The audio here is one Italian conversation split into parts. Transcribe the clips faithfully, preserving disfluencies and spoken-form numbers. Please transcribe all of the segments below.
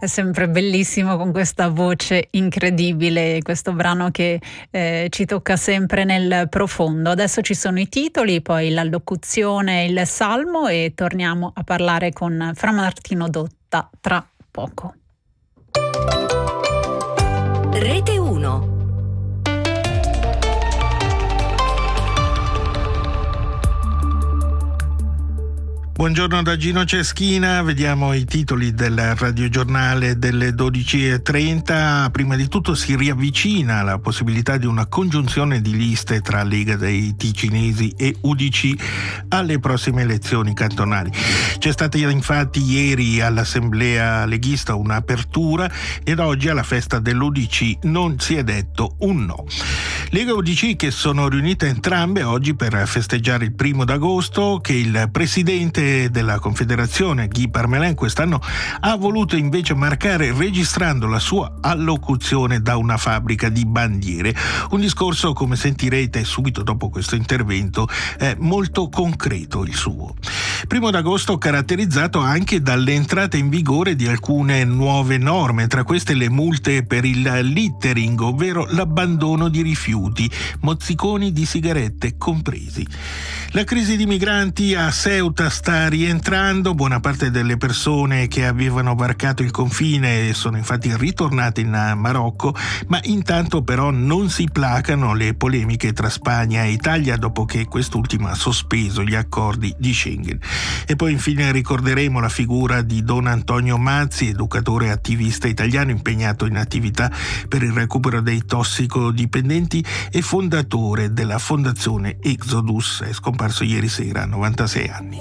È sempre bellissimo con questa voce incredibile, questo brano che eh, ci tocca sempre nel profondo. Adesso ci sono i titoli, poi l'allocuzione, il salmo e torniamo a parlare con Fra Martino Dotta tra poco. Rete uno. Buongiorno da Gino Ceschina, vediamo i titoli del radiogiornale delle dodici e trenta. Prima di tutto si riavvicina la possibilità di una congiunzione di liste tra Lega dei Ticinesi e U D C alle prossime elezioni cantonali. C'è stata infatti ieri all'assemblea leghista un'apertura ed oggi alla festa dell'U D C non si è detto un no. Lega e U D C che sono riunite entrambe oggi per festeggiare il primo d'agosto, che il presidente della Confederazione Guy Parmelin quest'anno ha voluto invece marcare registrando la sua allocuzione da una fabbrica di bandiere. Un discorso, come sentirete subito dopo questo intervento, è molto concreto il suo. Primo d'agosto caratterizzato anche dall'entrata in vigore di alcune nuove norme, tra queste le multe per il littering, ovvero l'abbandono di rifiuti, mozziconi di sigarette compresi. La crisi di migranti a Ceuta sta rientrando, buona parte delle persone che avevano varcato il confine sono infatti ritornate in Marocco, ma intanto però non si placano le polemiche tra Spagna e Italia dopo che quest'ultima ha sospeso gli accordi di Schengen. E poi infine ricorderemo la figura di Don Antonio Mazzi, educatore e attivista italiano impegnato in attività per il recupero dei tossicodipendenti e fondatore della fondazione Exodus, è scomparso ieri sera a novantasei anni.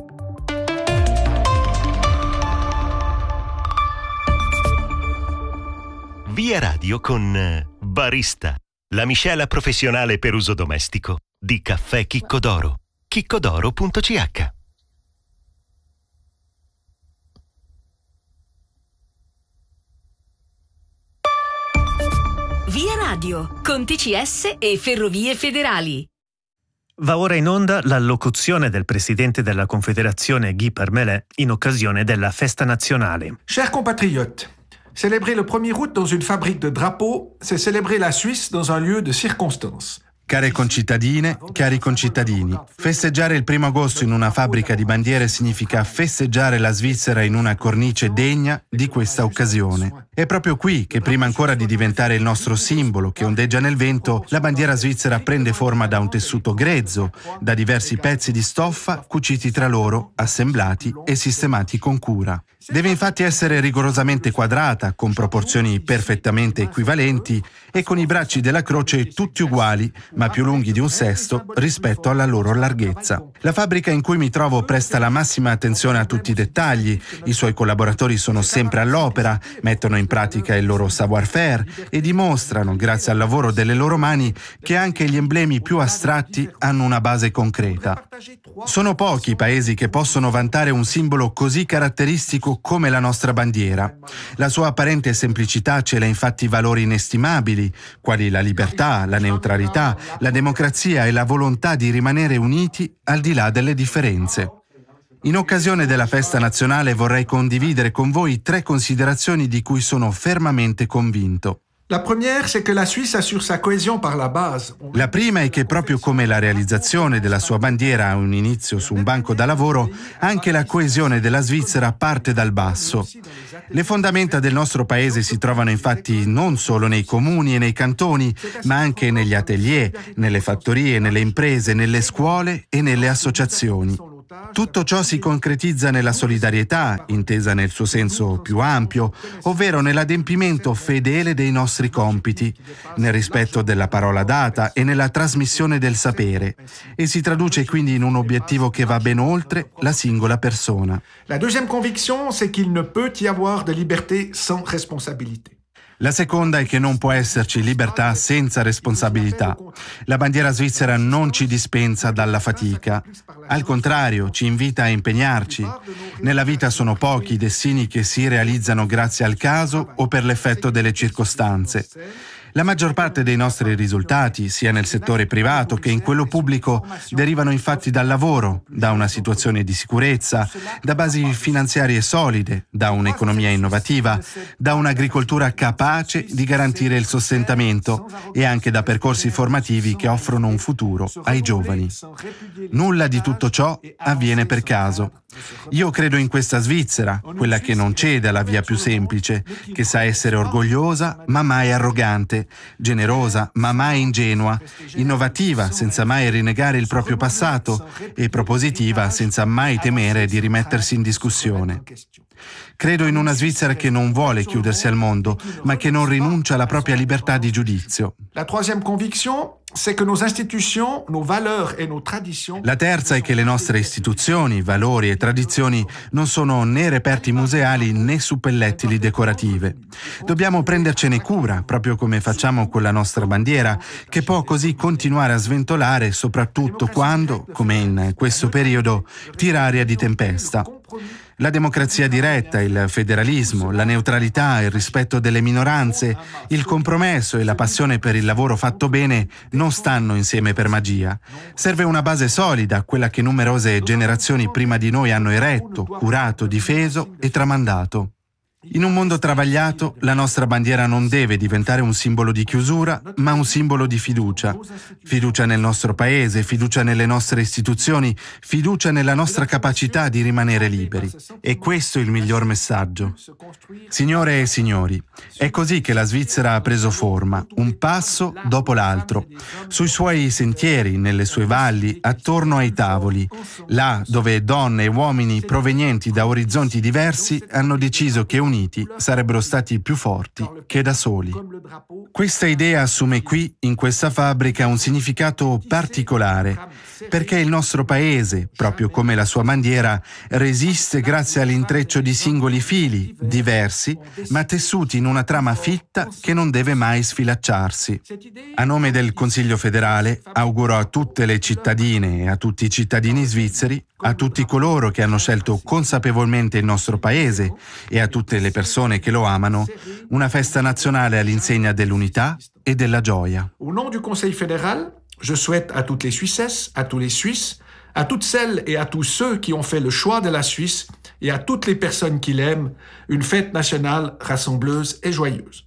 Via Radio con Barista, la miscela professionale per uso domestico di caffè Chiccodoro. chiccodoro punto c h. Via Radio con T C S e Ferrovie Federali. Va ora in onda l'allocuzione del presidente della Confederazione Guy Parmelin in occasione della festa nazionale. Chers compatriotes, célébrer le premier août dans une fabrique de drapeaux, c'est célébrer la Suisse dans un lieu de circonstance. Care concittadine, cari concittadini, festeggiare il primo agosto in una fabbrica di bandiere significa festeggiare la Svizzera in una cornice degna di questa occasione. È proprio qui che prima ancora di diventare il nostro simbolo che ondeggia nel vento, la bandiera svizzera prende forma da un tessuto grezzo, da diversi pezzi di stoffa cuciti tra loro, assemblati e sistemati con cura. Deve infatti essere rigorosamente quadrata, con proporzioni perfettamente equivalenti e con i bracci della croce tutti uguali, ma più lunghi di un sesto rispetto alla loro larghezza. La fabbrica in cui mi trovo presta la massima attenzione a tutti i dettagli, i suoi collaboratori sono sempre all'opera, mettono in pratica il loro savoir-faire e dimostrano, grazie al lavoro delle loro mani, che anche gli emblemi più astratti hanno una base concreta. Sono pochi i paesi che possono vantare un simbolo così caratteristico come la nostra bandiera. La sua apparente semplicità cela infatti valori inestimabili, quali la libertà, la neutralità, la democrazia e la volontà di rimanere uniti al di là delle differenze. In occasione della festa nazionale vorrei condividere con voi tre considerazioni di cui sono fermamente convinto. La première, c'est que la Suisse assure sa cohésion par la base. La prima è che proprio come la realizzazione della sua bandiera ha un inizio su un banco da lavoro, anche la coesione della Svizzera parte dal basso. Le fondamenta del nostro paese si trovano infatti non solo nei comuni e nei cantoni, ma anche negli atelier, nelle fattorie, nelle imprese, nelle scuole e nelle associazioni. Tutto ciò si concretizza nella solidarietà, intesa nel suo senso più ampio, ovvero nell'adempimento fedele dei nostri compiti, nel rispetto della parola data e nella trasmissione del sapere, e si traduce quindi in un obiettivo che va ben oltre la singola persona. La deuxième conviction, c'est qu'il ne peut y avoir de liberté sans responsabilité. La seconda è che non può esserci libertà senza responsabilità. La bandiera svizzera non ci dispensa dalla fatica. Al contrario, ci invita a impegnarci. Nella vita sono pochi i destini che si realizzano grazie al caso o per l'effetto delle circostanze. La maggior parte dei nostri risultati, sia nel settore privato che in quello pubblico, derivano infatti dal lavoro, da una situazione di sicurezza, da basi finanziarie solide, da un'economia innovativa, da un'agricoltura capace di garantire il sostentamento e anche da percorsi formativi che offrono un futuro ai giovani. Nulla di tutto ciò avviene per caso. Io credo in questa Svizzera, quella che non cede alla via più semplice, che sa essere orgogliosa ma mai arrogante, generosa ma mai ingenua, innovativa senza mai rinnegare il proprio passato e propositiva senza mai temere di rimettersi in discussione. Credo in una Svizzera che non vuole chiudersi al mondo, ma che non rinuncia alla propria libertà di giudizio. La troisième conviction, c'est que nos institutions, nos valeurs et nos traditions. La terza è che le nostre istituzioni, valori e tradizioni non sono né reperti museali né suppellettili decorative. Dobbiamo prendercene cura, proprio come facciamo con la nostra bandiera, che può così continuare a sventolare soprattutto quando, come in questo periodo, tira aria di tempesta. La democrazia diretta, il federalismo, la neutralità, il rispetto delle minoranze, il compromesso e la passione per il lavoro fatto bene non stanno insieme per magia. Serve una base solida, quella che numerose generazioni prima di noi hanno eretto, curato, difeso e tramandato. In un mondo travagliato, la nostra bandiera non deve diventare un simbolo di chiusura, ma un simbolo di fiducia. Fiducia nel nostro paese, fiducia nelle nostre istituzioni, fiducia nella nostra capacità di rimanere liberi. E questo è il miglior messaggio. Signore e signori, è così che la Svizzera ha preso forma, un passo dopo l'altro, sui suoi sentieri, nelle sue valli, attorno ai tavoli, là dove donne e uomini provenienti da orizzonti diversi hanno deciso che un sarebbero stati più forti che da soli. Questa idea assume qui, in questa fabbrica, un significato particolare, perché il nostro paese, proprio come la sua bandiera, resiste grazie all'intreccio di singoli fili, diversi, ma tessuti in una trama fitta che non deve mai sfilacciarsi. A nome del Consiglio federale, auguro a tutte le cittadine e a tutti i cittadini svizzeri, a tutti coloro che hanno scelto consapevolmente il nostro paese e a tutte le persone che lo amano, una festa nazionale all'insegna dell'unità e della gioia. Au nom du Conseil fédéral, je souhaite à toutes les Suissesses, à tous les Suisses, à toutes celles et à tous ceux qui ont fait le choix de la Suisse et à toutes les personnes qui l'aiment, une fête nationale rassembleuse et joyeuse.